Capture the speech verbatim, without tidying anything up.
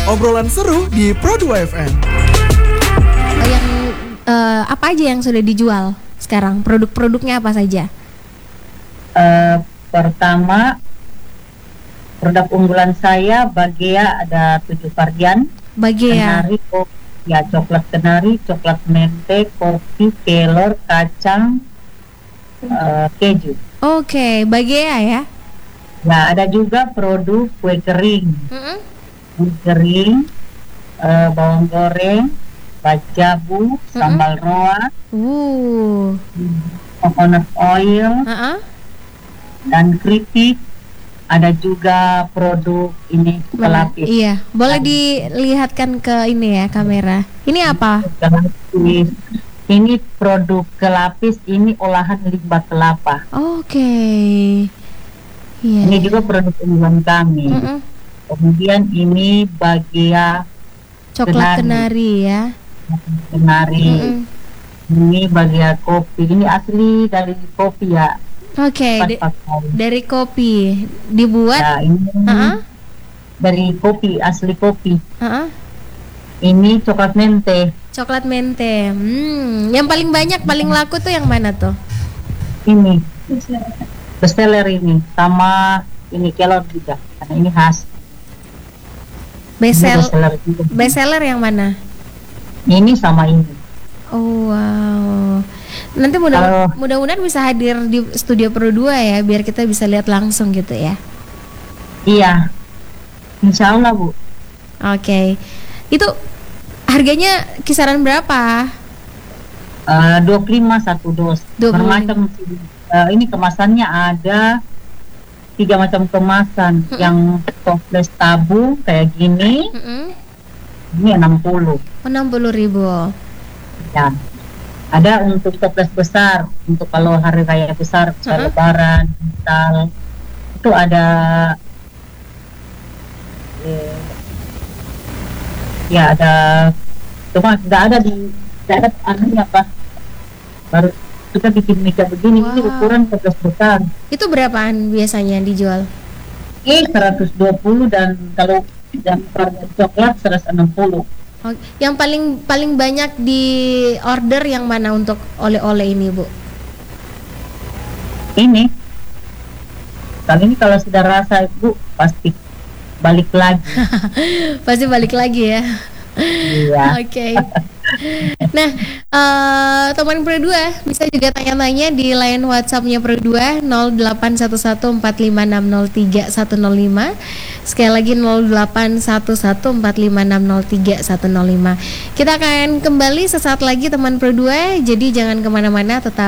Obrolan seru di Pro dua F M. Yang uh, apa aja yang sudah dijual sekarang? Produk-produknya apa saja? Uh, pertama, produk unggulan saya Bagea ada tujuh varian. Bagea. Kenari, kopi, ya coklat kenari, coklat mente, kopi, kelor, kacang, uh, keju. Oke, okay, Bagea ya. Nah, ada juga produk kue kering. Mm-mm. Kue kering, uh, bawang goreng, bajabu, Mm-mm. sambal roa, uh. coconut oil, Uh-uh. dan keripik. Ada juga produk ini pelapis. Iya, boleh dilihatkan ke ini ya kamera. Ini apa? Kelapis. Ini produk kelapis, ini olahan limbah kelapa. Oke. Okay. Iya. Ini juga produk unggulan kami. Mm-mm. Kemudian ini Bagea Coklat kenari, kenari ya. Kenari. Mm-mm. Ini Bagea kopi. Ini asli dari kopi ya. Oke, okay, dari kopi dibuat. Nah, ini uh-uh. dari kopi, asli kopi. Uh-uh. Ini coklat mente. Coklat mente. Hmm, yang paling banyak, paling laku tuh yang mana tuh? Ini bestseller ini, sama ini kelor juga. Karena ini khas. Bestseller. Bestseller, bestseller yang mana? Ini sama ini. Oh wow. Nanti mudah Halo. mudah-mudahan bisa hadir di studio Pro dua ya, biar kita bisa lihat langsung gitu ya. Iya, insya Allah Bu. Oke, okay. Itu harganya kisaran berapa? Uh, dua puluh lima satu dos. Bermacam. Uh, ini kemasannya ada tiga macam kemasan. Mm-mm. Yang toples tabu kayak gini. Mm-mm. Ini enam puluh. enam puluh ribu. Ya. Ada untuk toples besar, untuk kalau hari raya besar, besar uh-huh. Lebaran, Natal, itu ada, eh, ya ada, cuma tidak ada di, tidak ada anunya apa, baru kita bikin meja begini, wow. Ini ukuran toples besar. Itu berapaan biasanya dijual? Ini seratus dua puluh dan kalau yang varian coklat seratus enam puluh. Yang paling paling banyak di order yang mana untuk oleh-oleh ini Bu? Ini kali ini kalau sudah rasa Ibu pasti balik lagi. Pasti balik lagi ya. Iya. Oke. Okay. Nah, uh, teman Pro dua bisa juga tanya-tanya di line WhatsApp-nya Pro dua nol delapan satu satu empat lima enam nol tiga satu nol lima. Sekali lagi nol delapan satu satu empat lima enam nol tiga satu nol lima. Kita akan kembali sesaat lagi teman Pro dua, jadi jangan kemana-mana, tetap